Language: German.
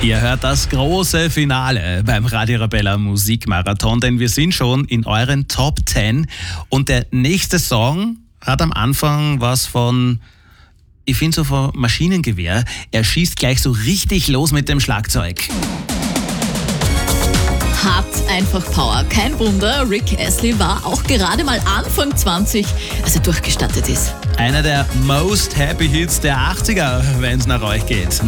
Ihr hört das große Finale beim Radio Arabella Musikmarathon, denn wir sind schon in euren Top 10 und der nächste Song hat am Anfang was von, ich finde so von Maschinengewehr. Er schießt gleich so richtig los mit dem Schlagzeug. Hat einfach Power. Kein Wunder, Rick Astley war auch gerade mal Anfang 20, als er durchgestartet ist. Einer der Most Happy Hits der 80er, wenn es nach euch geht.